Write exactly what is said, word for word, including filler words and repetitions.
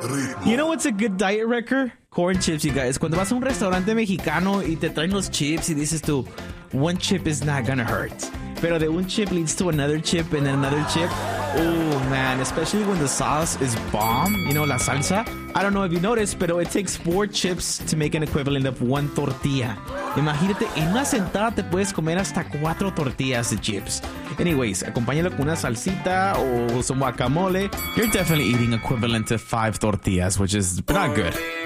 You know what's a good diet wrecker? Corn chips, you guys. Cuando vas a un restaurante mexicano y te traen los chips y dices tú, one chip is not gonna hurt. Pero de un chip leads to another chip and then another chip. Oh, man. Especially when the sauce is bomb. You know, la salsa. I don't know if you noticed, pero it takes four chips to make an equivalent of one tortilla. Imagínate, en una sentada te puedes comer hasta cuatro tortillas de chips. Anyways, acompáñalo con una salsita o some guacamole. You're definitely eating equivalent to five tortillas, which is not good.